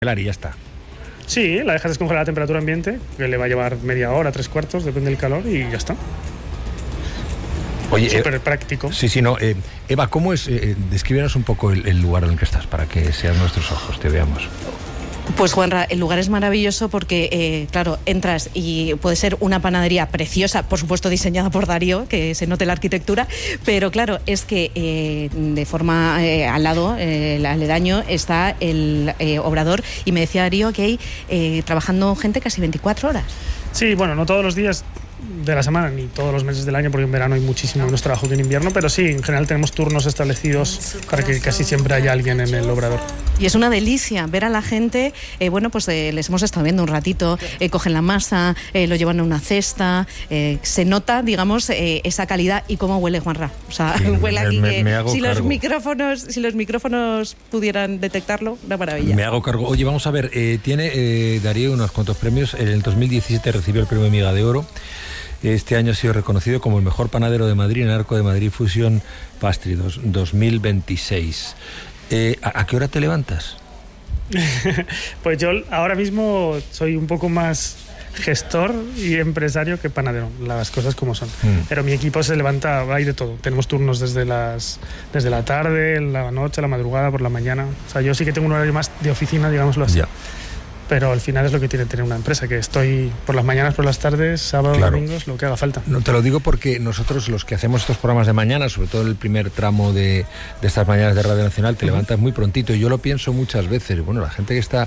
y ya está. Sí, la dejas descongelar a temperatura ambiente, que le va a llevar media hora, 3/4, depende del calor, y ya está. Oye, súper práctico. Sí, no. Eva, ¿cómo es? Descríbenos un poco el lugar en el que estás, para que sean nuestros ojos, te veamos. Pues Juanra, el lugar es maravilloso porque, claro, entras y puede ser una panadería preciosa, por supuesto diseñada por Darío, que se note la arquitectura, pero claro, es que de forma al lado, el aledaño, está el obrador, y me decía Darío que hay trabajando gente casi 24 horas. Sí, bueno, no todos los días de la semana ni todos los meses del año, porque en verano hay muchísimo menos trabajo que en invierno, pero sí, en general tenemos turnos establecidos para que casi siempre haya alguien en el obrador. Y es una delicia ver a la gente, les hemos estado viendo un ratito, cogen la masa, lo llevan a una cesta, se nota, digamos, esa calidad. ¿Y cómo huele, Juanra? O sea, sí, huele aquí si los micrófonos pudieran detectarlo, una maravilla. Me hago cargo. Oye, vamos a ver, tiene Darío unos cuantos premios. En el 2017 recibió el premio Miga de Oro. Este año ha sido reconocido como el mejor panadero de Madrid en el Arco de Madrid Fusion Pastry 2026. ¿A qué hora te levantas? Pues yo ahora mismo soy un poco más gestor y empresario que panadero, las cosas como son. Pero mi equipo se levanta, hay de todo. Tenemos turnos desde la tarde, la noche, la madrugada, por la mañana. O sea, yo sí que tengo un horario más de oficina, digámoslo así. Ya. Pero al final es lo que tiene tener una empresa, que estoy por las mañanas, por las tardes, sábados, domingos, lo que haga falta. No, te lo digo porque nosotros, los que hacemos estos programas de mañana, sobre todo el primer tramo de estas mañanas de Radio Nacional, te levantas muy prontito. Y yo lo pienso muchas veces. Bueno, la gente que está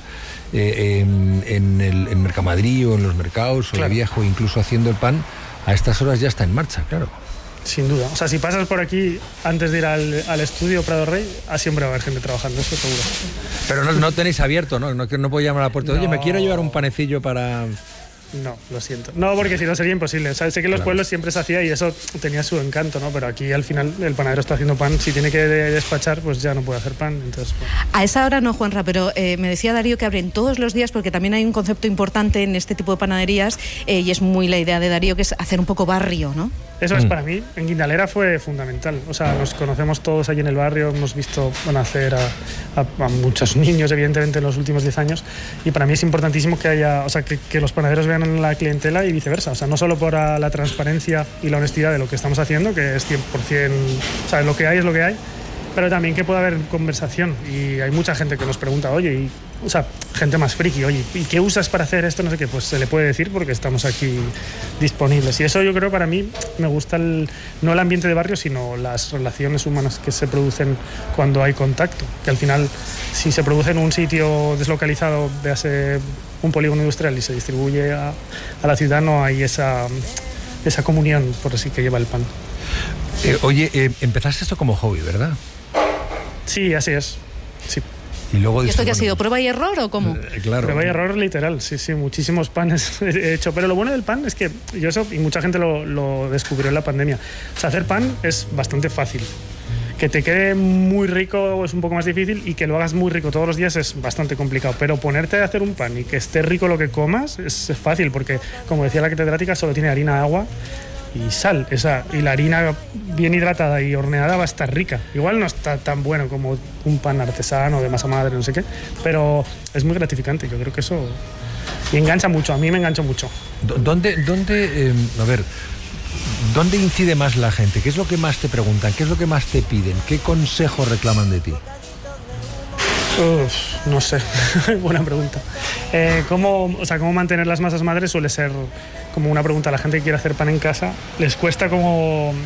en Mercamadrid o en los mercados o de Viejo, incluso haciendo el pan, a estas horas ya está en marcha, claro. Sin duda. O sea, si pasas por aquí antes de ir al estudio Prado Rey, siempre va a haber gente trabajando, eso seguro. Pero no tenéis abierto, ¿no? No puedo llamar a la puerta. Oye, me quiero llevar un panecillo para... No, lo siento. No, porque si no sería imposible. O sea, sé que en los pueblos siempre se hacía y eso tenía su encanto, ¿no? Pero aquí al final el panadero está haciendo pan. Si tiene que despachar, pues ya no puede hacer pan. Entonces, bueno. A esa hora no, Juanra, pero me decía Darío que abren todos los días, porque también hay un concepto importante en este tipo de panaderías, y es muy la idea de Darío, que es hacer un poco barrio, ¿no? Eso es para mí. En Guindalera fue fundamental. O sea, nos conocemos todos allí en el barrio, hemos visto nacer a muchos niños, evidentemente, en los últimos 10 años. Y para mí es importantísimo que haya, o sea, que los panaderos vean en la clientela y viceversa. O sea, no solo por la transparencia y la honestidad de lo que estamos haciendo, que es 100%, o sea, lo que hay es lo que hay, pero también que pueda haber conversación. Y hay mucha gente que nos pregunta, oye, o sea, gente más friki, oye, ¿y qué usas para hacer esto? No sé qué, pues se le puede decir porque estamos aquí disponibles. Y eso yo creo, para mí, me gusta no el ambiente de barrio, sino las relaciones humanas que se producen cuando hay contacto. Que al final, si se produce en un sitio deslocalizado, véase un polígono industrial, y se distribuye a la ciudad, no hay esa comunión, por así que lleva el pan. Oye, empezaste esto como hobby, ¿verdad? Sí, así es. Sí. Y luego ¿Y esto qué ha sido? ¿Prueba y error o cómo? Claro. Prueba y error literal, sí, muchísimos panes he hecho. Pero lo bueno del pan es que yo eso, y mucha gente lo descubrió en la pandemia. O sea, hacer pan es bastante fácil. Que te quede muy rico es un poco más difícil, y que lo hagas muy rico todos los días es bastante complicado. Pero ponerte a hacer un pan y que esté rico lo que comas es fácil, porque, como decía la catedrática, solo tiene harina, agua y sal. Y la harina bien hidratada y horneada va a estar rica. Igual no está tan bueno como un pan artesano de masa madre, no sé qué, pero es muy gratificante. Yo creo que eso... Y engancha mucho, a mí me enganchó mucho. ¿Dónde incide más la gente? ¿Qué es lo que más te preguntan? ¿Qué es lo que más te piden? ¿Qué consejos reclaman de ti? No sé, buena pregunta. ¿Cómo mantener las masas madres? Suele ser como una pregunta a la gente que quiere hacer pan en casa. Les cuesta como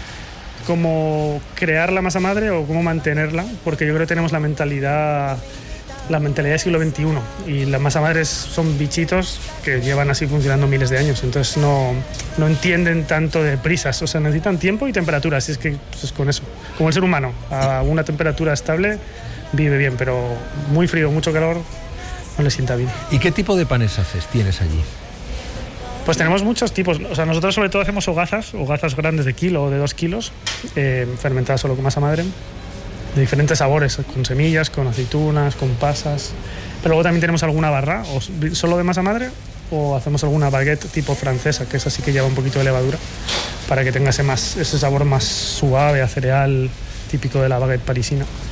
crear la masa madre o cómo mantenerla, porque yo creo que tenemos la mentalidad del siglo XXI, y las masa madres son bichitos que llevan así funcionando miles de años, entonces no entienden tanto de prisas. O sea, necesitan tiempo y temperatura, así es que pues, con eso, como el ser humano, a una temperatura estable vive bien, pero muy frío, mucho calor, no le sienta bien. ¿Y qué tipo de panes tienes allí? Pues tenemos muchos tipos. O sea, nosotros sobre todo hacemos hogazas grandes de kilo o de 2 kilos, fermentadas solo con masa madre, de diferentes sabores, con semillas, con aceitunas, con pasas. Pero luego también tenemos alguna barra, o solo de masa madre, o hacemos alguna baguette tipo francesa, que es así, que lleva un poquito de levadura, para que tenga ese sabor más suave a cereal, típico de la baguette parisina.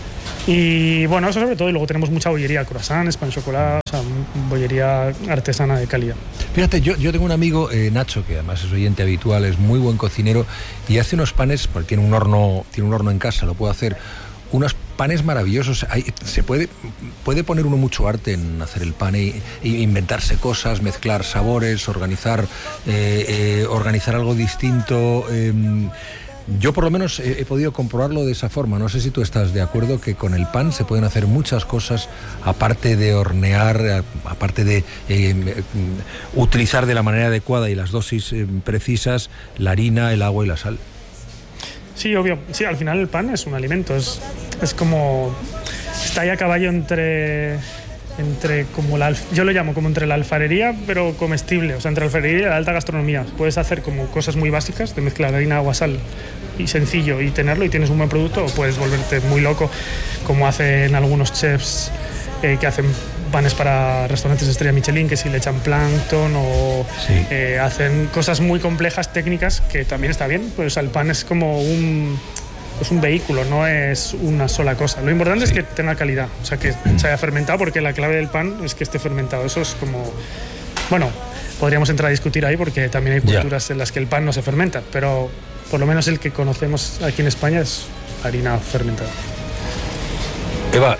Y bueno, eso sobre todo, y luego tenemos mucha bollería, croissants, pan chocolate, o sea, bollería artesana de calidad. Fíjate, yo tengo un amigo, Nacho, que además es oyente habitual, es muy buen cocinero y hace unos panes, porque tiene un horno en casa, lo puede hacer, unos panes maravillosos. Se puede poner uno mucho arte en hacer el pan e inventarse cosas, mezclar sabores, organizar algo distinto. Yo por lo menos he podido comprobarlo de esa forma. No sé si tú estás de acuerdo que con el pan se pueden hacer muchas cosas, aparte de hornear, aparte de utilizar de la manera adecuada y las dosis precisas la harina, el agua y la sal. Sí, obvio. Sí, al final el pan es un alimento. Es como... Está ahí a caballo entre como yo lo llamo como entre la alfarería, pero comestible. O sea, entre la alfarería y la alta gastronomía. Puedes hacer como cosas muy básicas, de mezclar harina, agua, sal, y sencillo, y tenerlo, y tienes un buen producto, o puedes volverte muy loco, como hacen algunos chefs que hacen panes para restaurantes de estrella Michelin, que si le echan plancton o sí. Hacen cosas muy complejas, técnicas, que también está bien. Pues el pan es como un vehículo, no es una sola cosa. Lo importante es que tenga calidad, o sea, que se haya fermentado, porque la clave del pan es que esté fermentado. Eso es como... Bueno, podríamos entrar a discutir ahí, porque también hay culturas en las que el pan no se fermenta, pero por lo menos el que conocemos aquí en España es harina fermentada. Eva,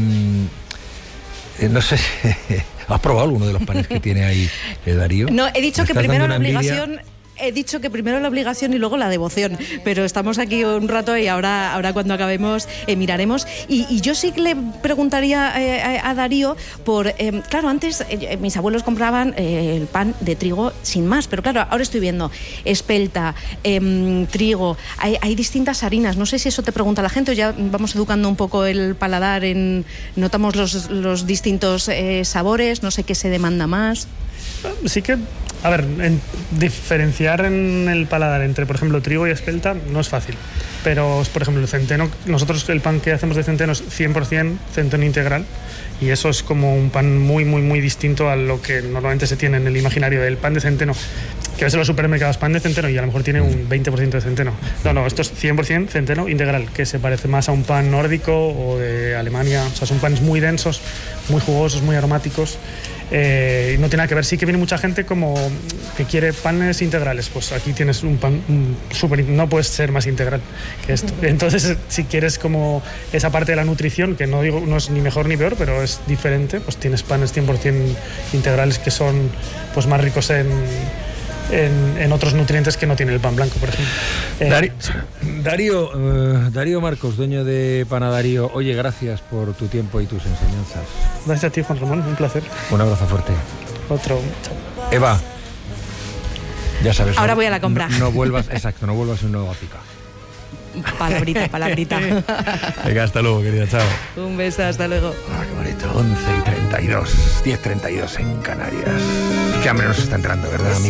no sé, ¿has probado alguno de los panes que tiene ahí Darío? No, he dicho que primero la obligación... He dicho que primero la obligación y luego la devoción, pero estamos aquí un rato y ahora cuando acabemos miraremos. Y yo sí que le preguntaría a Darío por... claro, antes mis abuelos compraban el pan de trigo sin más, pero claro, ahora estoy viendo espelta, trigo, hay distintas harinas. No sé si eso te pregunta la gente o ya vamos educando un poco el paladar, notamos los distintos sabores, no sé qué se demanda más. Sí que, a ver, diferenciar en el paladar entre, por ejemplo, trigo y espelta no es fácil. Pero, por ejemplo, el centeno, nosotros el pan que hacemos de centeno es 100% centeno integral, y eso es como un pan muy, muy, muy distinto a lo que normalmente se tiene en el imaginario del pan de centeno, que ves en los supermercados pan de centeno y a lo mejor tiene un 20% de centeno. No, esto es 100% centeno integral, que se parece más a un pan nórdico o de Alemania. O sea, son panes muy densos, muy jugosos, muy aromáticos. No tiene nada que ver. Sí que viene mucha gente como que quiere panes integrales. Pues aquí tienes un pan no puedes ser más integral que esto. Entonces, si quieres como esa parte de la nutrición, que no es ni mejor ni peor, pero es diferente, pues tienes panes 100% integrales que son pues más ricos en otros nutrientes que no tiene el pan blanco, por ejemplo. Darío Marcos, dueño de Panadarío, oye, gracias por tu tiempo y tus enseñanzas. Gracias a ti, Juan Ramón, un placer. Un abrazo fuerte. Otro. Eva, ya sabes. Ahora voy a la compra. No vuelvas un nuevo a pica. Palabrita. Venga, hasta luego, querida, chao. Un beso, hasta luego. Qué bonito, 11:32, 10:32 en Canarias. Qué hambre nos está entrando, ¿verdad, amigo?